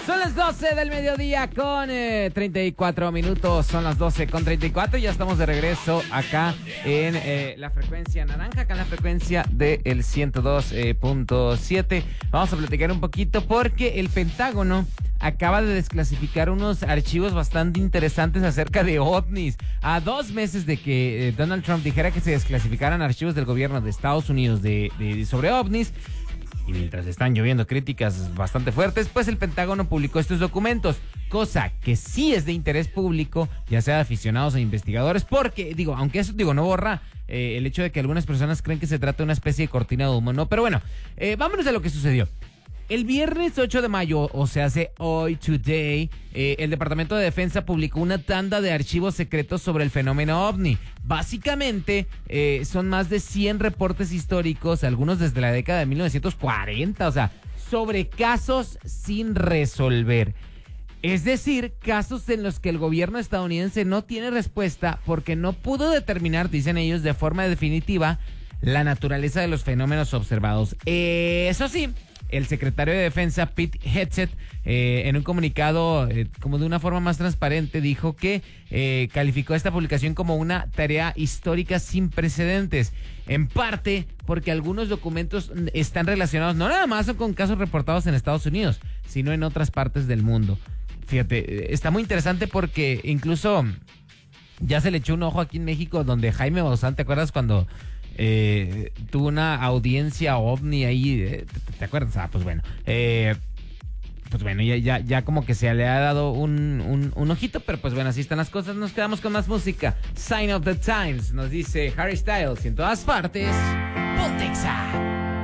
Son las 12 del mediodía con 34 minutos. Son las 12 con 34 y ya estamos de regreso acá en la frecuencia naranja, acá en la frecuencia del 102.7. Vamos a platicar un poquito porque el Pentágono acaba de desclasificar unos archivos bastante interesantes acerca de ovnis. A 2 meses de que Donald Trump dijera que se desclasificaran archivos del gobierno de Estados Unidos sobre ovnis, y mientras están lloviendo críticas bastante fuertes, pues el Pentágono publicó estos documentos, cosa que sí es de interés público, ya sea de aficionados o investigadores, porque, aunque eso, no borra el hecho de que algunas personas creen que se trata de una especie de cortina de humo, ¿no? Pero bueno, vámonos a lo que sucedió. El viernes 8 de mayo, o sea, hace hoy, today, el Departamento de Defensa publicó una tanda de archivos secretos sobre el fenómeno OVNI. Básicamente, son más de 100 reportes históricos, algunos desde la década de 1940, o sea, sobre casos sin resolver. Es decir, casos en los que el gobierno estadounidense no tiene respuesta porque no pudo determinar, dicen ellos, de forma definitiva, la naturaleza de los fenómenos observados. Eso sí, el secretario de Defensa, Pete Hegseth, en un comunicado como de una forma más transparente, dijo que calificó esta publicación como una tarea histórica sin precedentes, en parte porque algunos documentos están relacionados no nada más con casos reportados en Estados Unidos, sino en otras partes del mundo. Fíjate, está muy interesante porque incluso ya se le echó un ojo aquí en México, donde Jaime Maussan, ¿te acuerdas cuando tuvo una audiencia ovni ahí? ¿Te acuerdas? Pues bueno, ya como que se le ha dado un ojito, pero pues bueno, así están las cosas. Nos quedamos con más música. Sign of the Times, nos dice Harry Styles, y en todas partes, Pontexa.